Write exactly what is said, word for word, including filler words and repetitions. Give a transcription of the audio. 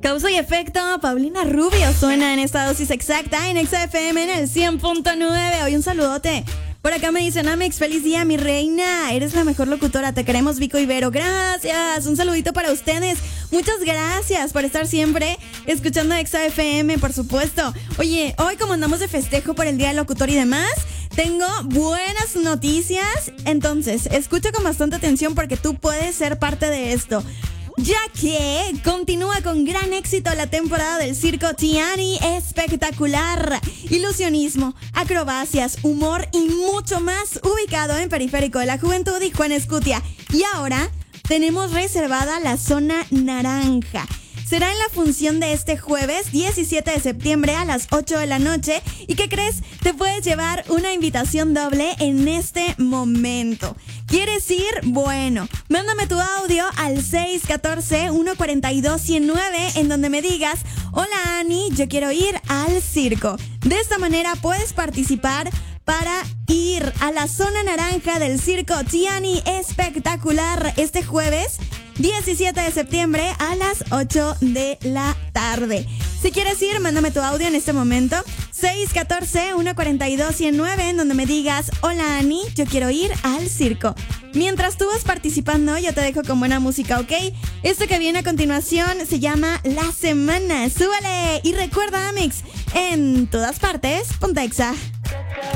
Causa y efecto, Paulina Rubio suena en esta dosis exacta en Exa F M en el cien punto nueve. Hoy un saludote. Por acá me dicen, Amex, feliz día, mi reina. Eres la mejor locutora, te queremos, Vico y Vero. Gracias, un saludito para ustedes. Muchas gracias por estar siempre escuchando Exa F M, por supuesto. Oye, hoy como andamos de festejo por el Día del Locutor y demás, tengo buenas noticias. Entonces, escucha con bastante atención porque tú puedes ser parte de esto. Ya que continúa con gran éxito la temporada del Circo Tiani Espectacular. Ilusionismo, acrobacias, humor y mucho más, ubicado en Periférico de la Juventud y Juan Escutia. Y ahora tenemos reservada la zona naranja. Será en la función de este jueves diecisiete de septiembre a las ocho de la noche. ¿Y qué crees? Te puedes llevar una invitación doble en este momento. ¿Quieres ir? Bueno, mándame tu audio al seis uno cuatro, uno cuatro dos, uno cero nueve en donde me digas: hola Ani, yo quiero ir al circo. De esta manera puedes participar para ir a la zona naranja del Circo Tiani Espectacular este jueves diecisiete de septiembre a las ocho de la tarde. Si quieres ir, mándame tu audio en este momento, seis uno cuatro, uno cuatro dos, uno cero nueve, en donde me digas: hola Ani, yo quiero ir al circo. Mientras tú vas participando, yo te dejo con buena música, ¿ok? Esto que viene a continuación se llama La Semana. ¡Súbale! Y recuerda, Amex, en todas partes, ponte Exa.